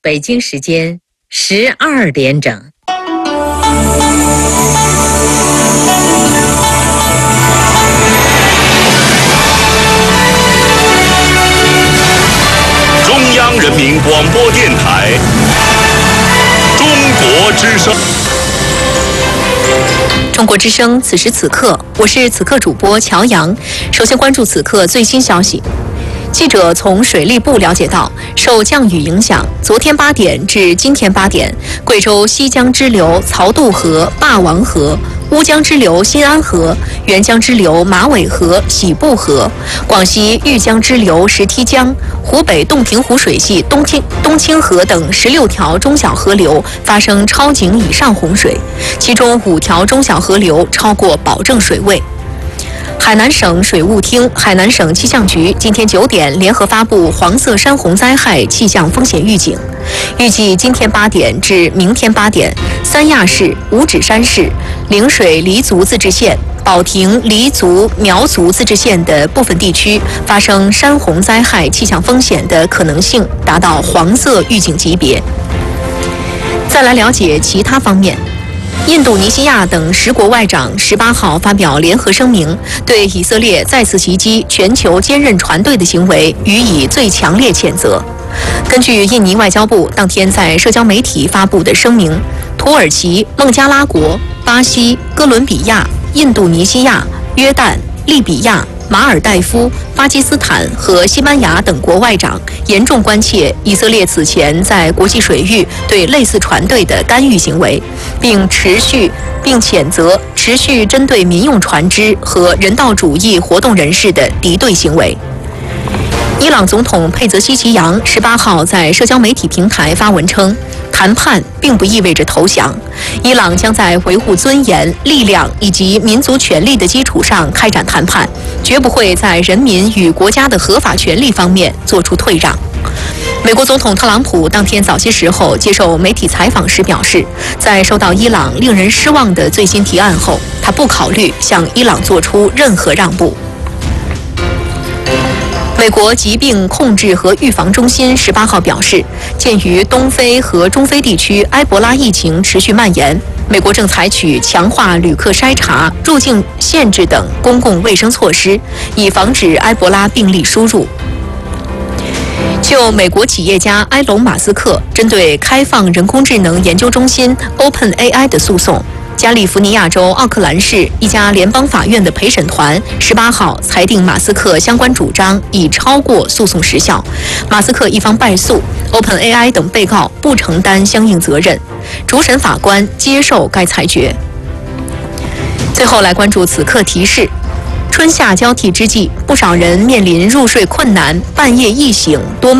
北京时间12点整。 中央人民广播电台中国之声。 中国之声，此时此刻，我是此刻主播乔阳。首先关注此刻最新消息。记者从水利部了解到，受降雨影响，昨天8点至今天8点，贵州西江支流曹渡河、霸王河、乌江支流新安河、沅江支流马尾河、喜布河、广西玉江支流石梯江、湖北洞庭湖水系东清河等16条中小河流发生超警以上洪水，其中5条中小河流超过保证水位。海南省水务厅、海南省气象局今天9点联合发布黄色山洪灾害气象风险预警，预计今天8点至明天8点，三亚市、五指山市、陵水黎族自治县、保亭黎族苗族自治县的部分地区发生山洪灾害气象风险的可能性达到黄色预警级别。再来了解其他方面。印度尼西亚等10国外长18号发表联合声明，对以色列再次袭击全球坚韧船队的行为予以最强烈谴责。根据印尼外交部当天在社交媒体发布的声明，土耳其、孟加拉国、巴西、哥伦比亚、印度尼西亚、约旦、利比亚、马尔代夫、巴基斯坦和西班牙等国外长严重关切以色列此前在国际水域对类似船队的干预行为，并谴责持续针对民用船只和人道主义活动人士的敌对行为。伊朗总统佩泽希奇扬18号在社交媒体平台发文称，谈判并不意味着投降，伊朗将在维护尊严、力量以及民族权利的基础上开展谈判，绝不会在人民与国家的合法权利方面做出退让。美国总统特朗普当天早些时候接受媒体采访时表示，在收到伊朗令人失望的最新提案后，他不考虑向伊朗做出任何让步。美国疾病控制和预防中心18号表示，鉴于东非和中非地区埃博拉疫情持续蔓延，美国正采取强化旅客筛查、入境限制等公共卫生措施，以防止埃博拉病例输入。就美国企业家埃隆·马斯克针对开放人工智能研究中心 OpenAI 的诉讼，加利福尼亚州奥克兰市一家联邦法院的陪审团18号裁定马斯克相关主张已超过诉讼时效，马斯克一方败诉， OpenAI 等被告不承担相应责任，主审法官接受该裁决。最后来关注此刻提示。春夏交替之际，不少人面临入睡困难、半夜易醒、多